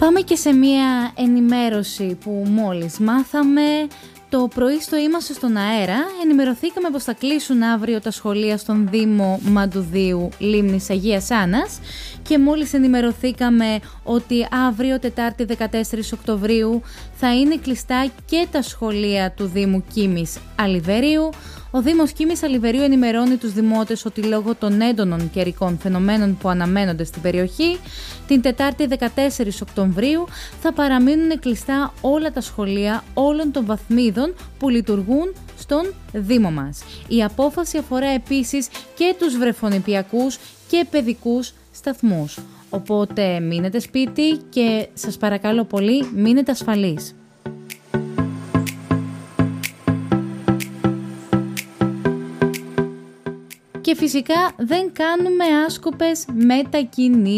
Πάμε και σε μία ενημέρωση που μόλις μάθαμε. Το πρωί στο Είμαστε στον αέρα ενημερωθήκαμε πως θα κλείσουν αύριο τα σχολεία στον Δήμο Μαντουδίου Λίμνης Αγίας Άννας και μόλις ενημερωθήκαμε ότι αύριο Τετάρτη 14 Οκτωβρίου θα είναι κλειστά και τα σχολεία του Δήμου Κίμης Αλιβερίου. Ο Δήμος Κίμης Αλιβερίου ενημερώνει τους δημότες ότι λόγω των έντονων καιρικών φαινομένων που αναμένονται στην περιοχή, την Τετάρτη 14 Οκτωβρίου θα παραμείνουν κλειστά όλα τα σχολεία όλων των βαθμίδων που λειτουργούν στον Δήμο μας. Η απόφαση αφορά επίσης και τους βρεφονηπιακούς και παιδικούς σταθμούς. Οπότε μείνετε σπίτι και σας παρακαλώ πολύ μείνετε ασφαλείς. Και φυσικά δεν κάνουμε άσκοπες μετακινήσεις.